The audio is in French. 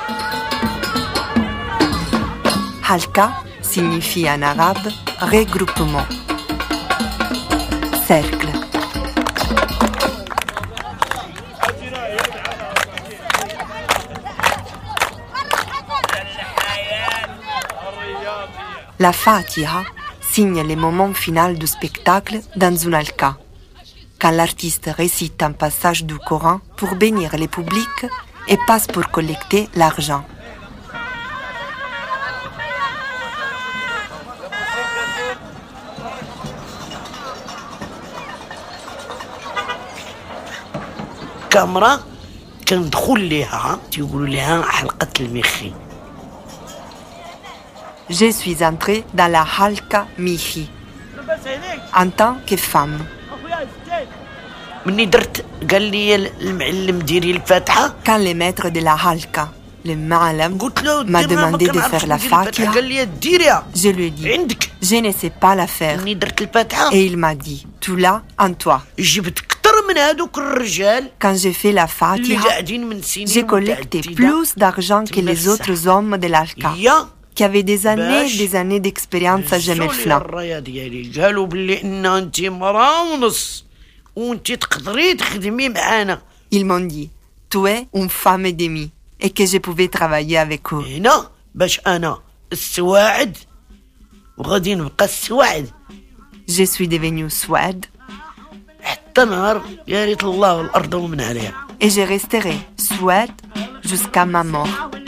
Halqa signifie en arabe regroupement. Cercle. La Fatiha signe le moment final du spectacle dans une halqa, quand l'artiste récite un passage du Coran pour bénir le public et passe pour collecter l'argent. كاميرا كندخل ليها تيقولوا لها حلقة المخي. Je suis entrée dans la halqa Mihi en tant que femme. مني درت قال لي المعلم ديري الفاتحة. Quand le maître de la halqa, le ma'alam, قلت له m'a demandé de faire la Fatiha, قال لي ديريها. je lui ai dit, عندك. je ne sais pas la faire. مني درت الفاتحة. Et il m'a dit, tu l'as en toi. جبت كتر من هذوك الرجال. Quand j'ai fait la اللي Fatiha, قاعدين من سنين j'ai collecté plus d'argent que les autres hommes de l'halqa, qui avaient des années d'expérience à Gemelfna. الرايه ديالي قالوا باللي ان انت مرا ونص وانت تقدري تخدمي معانا. Ils m'ont dit, tu es une femme et demie, et que je pouvais travailler avec eux. هنا باش انا السواعد وغادي نبقى السواعد Je suis devenue Souad, حتى نهار يا ريت الله والارض ومن عليها. et je resterai Souad jusqu'à ma mort.